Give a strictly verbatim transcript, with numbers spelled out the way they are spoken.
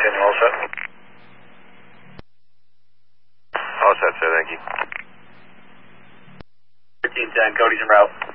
ten, all set. All set, sir, thank you. thirteen ten, Cody's en route.